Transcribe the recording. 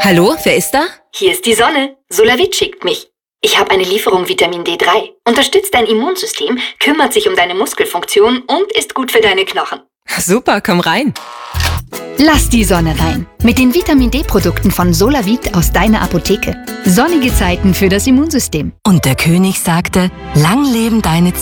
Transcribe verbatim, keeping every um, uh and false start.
Hallo, wer ist da? Hier ist die Sonne. Solavit schickt mich. Ich habe eine Lieferung Vitamin D drei. Unterstützt dein Immunsystem, kümmert sich um deine Muskelfunktion und ist gut für deine Knochen. Super, komm rein. Lass die Sonne rein. Mit den Vitamin D-Produkten von Solavit aus deiner Apotheke. Sonnige Zeiten für das Immunsystem. Und der König sagte, lang leben deine